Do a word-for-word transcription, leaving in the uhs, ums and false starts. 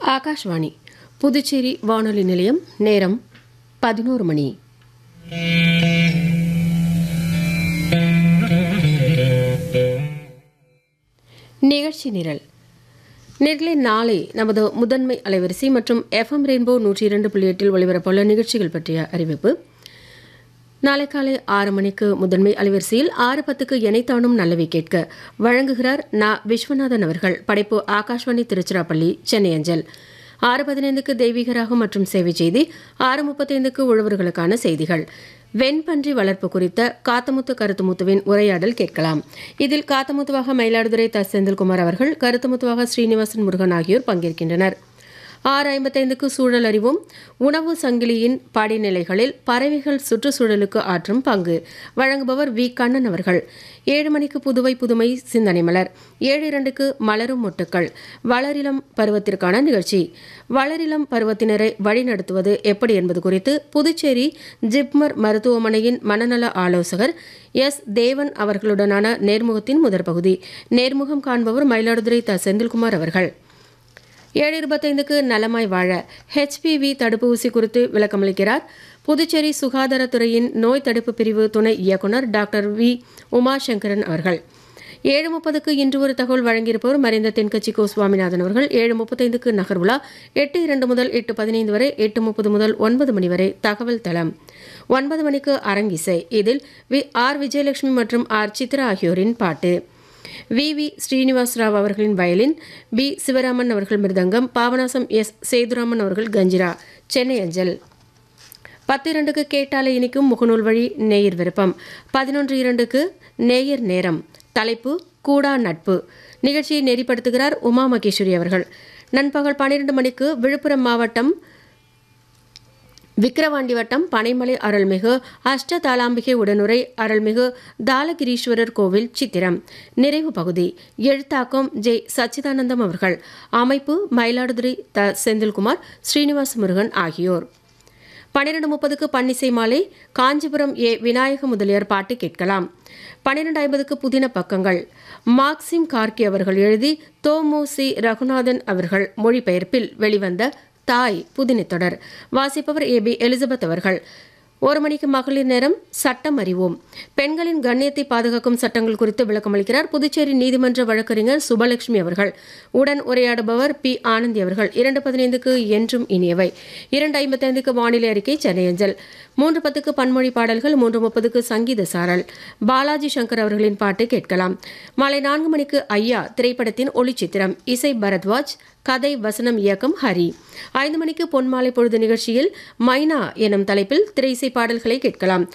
ஆகாஷ்வாணி புதுச்சேரி வானொலி நிலையம். நேரம் பதினோரு மணி. நிகழ்ச்சி நிரல் நேர்களே, நாளை நமது முதன்மை அலைவரிசை மற்றும் எஃப்எம் ரெயின்போ நூற்றி இரண்டு புள்ளி எட்டில் ஒளிபரப்புள்ள நிகழ்ச்சிகள் பற்றிய அறிவிப்பு. நாளை காலை ஆறு மணிக்கு முதன்மை அலைவரிசையில் ஆறு பத்துக்கு எனைத்தானும் நல்லவை கேட்க வழங்குகிறார் நா விஸ்வநாதன் அவர்கள். படைப்பு ஆகாஷ்வாணி திருச்சிராப்பள்ளி, சென்னை அஞ்சல். ஆறு பதினைந்துக்கு தெய்வீகராகம் மற்றும் சேவை செய்தி. ஆறு முப்பத்தைந்துக்கு உழவர்களுக்கான செய்திகள். வெண்பன்றி வளர்ப்பு குறித்த காத்தமுத்து கருத்துமுத்துவின் உரையாடல் கேட்கலாம். இதில் காத்தமுத்துவாக மயிலாடுதுறை த செந்தில்குமார் அவர்கள், கருத்துமுத்துவாக ஸ்ரீனிவாசன் முருகன் ஆகியோர் பங்கேற்கின்றனர். ஆறு ஐம்பத்தைந்துக்கு சூழல் அறிவும். உணவு சங்கிலியின் படிநிலைகளில் பறவைகள் சுற்றுச்சூழலுக்கு ஆற்றும் பங்கு வழங்குபவர் வி கண்ணன் அவர்கள். ஏழு மணிக்கு புதுவை புதுமை சிந்தனை மலர். ஏழு இரண்டுக்கு மலரும் மொட்டுக்கள், வளரிளம் பருவத்திற்கான நிகழ்ச்சி. வளரிளம் பருவத்தினரை வழிநடத்துவது எப்படி என்பது குறித்து புதுச்சேரி ஜிப்மர் மருத்துவமனையின் மனநல ஆலோசகர் எஸ் தேவன் அவர்களுடனான நேர்முகத்தின் முதற் பகுதி. நேர்முகம் காண்பவர் மயிலாடுதுறை த செந்தில்குமார் அவர்கள். ஏழு இருபத்தைந்துக்கு நலமாய் வாழ ஹெச்பிவி தடுப்பு ஊசி குறித்து விளக்கமளிக்கிறார் புதுச்சேரி சுகாதாரத்துறையின் நோய் தடுப்பு பிரிவு துணை இயக்குநர் டாக்டர் வி உமாசங்கரன் அவர்கள். ஏழு முப்பதுக்கு இன்று ஒரு தகவல் வழங்கியிருப்பவர் மறைந்த தென்கட்சி கோ சுவாமிநாதன் அவர்கள். ஏழு முப்பத்தைந்துக்கு நகர்வுலா. எட்டு இரண்டு முதல் எட்டு பதினைந்து வரை, எட்டு முப்பது முதல் ஒன்பது மணி வரை தகவல் தளம். ஒன்பது மணிக்கு அரங்கிசை. இதில் வி ஆர் விஜயலட்சுமி மற்றும் ஆர் சித்ரா ஆகியோரின் பாட்டு. வி வி ஸ்ரீனிவாஸ் ராவ் அவர்களின் வயலின், பி சிவராமன் அவர்கள் மிருதங்கம், பாபநாசம் எஸ் சேதுராமன் அவர்கள் கஞ்சிரா, சென்னை அஞ்சல். பத்து இரண்டுக்கு கேட்டாலே இனிக்கும் முகநூல் வழி நேயர் விருப்பம். பதினொன்று இரண்டுக்கு நேயர் நேரம். தலைப்பு கூடா நட்பு. நிகழ்ச்சியை நெறிப்படுத்துகிறார் உமா மகேஸ்வரி அவர்கள். நண்பகல் பன்னிரண்டு மணிக்கு விழுப்புரம் மாவட்டம் விக்கிரவாண்டி வட்டம் பனைமலை அருள்மிகு அஷ்டதாளாம்பிகை உடனுரை அருள்மிகு தாளகிரீஸ்வரர் கோவில் சித்திரம் நிறைவு பகுதி. எழுத்தாக்கம் ஜே சச்சிதானந்தம் அவர்கள். அமைப்பு மயிலாடுதுறை த செந்தில்குமார், ஸ்ரீனிவாச முருகன் ஆகியோர். பன்னிரண்டு முப்பதுக்கு பன்னிசை மாலை. காஞ்சிபுரம் ஏ விநாயக முதலியார் பாட்டு கேட்கலாம். பன்னிரண்டு ஐம்பதுக்கு புதின பக்கங்கள். மார்க்சிம் கார்கி அவர்கள் எழுதி தோமு சி ரகுநாதன் அவர்கள் மொழிபெயர்ப்பில் வெளிவந்த தாய் புதின தொடர். வாசிப்பவர் ஏ பி எலிசபெத் அவர்கள். ஒரு மணிக்கு மகளிர் நேரம். சட்டம் அறிவோம். பெண்களின் கண்ணியத்தை பாதுகாக்கும் சட்டங்கள் குறித்து விளக்கமளிக்கிறார் புதுச்சேரி நீதிமன்ற வழக்கறிஞர் சுபலட்சுமி அவர்கள். உடன் உரையாடுபவர் பி ஆனந்தி அவர்கள். இரண்டு பதினைந்துக்கு என்றும் இனியவை. இரண்டு ஐம்பத்தைந்துக்கு வானிலை அறிக்கை, சென்னை அஞ்சல். மூன்று பத்துக்கு பன்மொழி பாடல்கள். மூன்று முப்பதுக்கு சங்கீத சாரல். பாலாஜி சங்கர் அவர்களின் பாட்டு கேட்கலாம். மாலை நான்கு மணிக்கு ஐயா திரைப்படத்தின் ஒளிச்சித்திரம். இசை பரத்வாஜ், கதை வசனம் இயக்கம் ஹரி. ஐந்து மணிக்கு பொன்மாலை பொழுது நிகழ்ச்சியில் மைனா எனும் தலைப்பில் திரையிசை பாடல்களை கேட்கலாம்.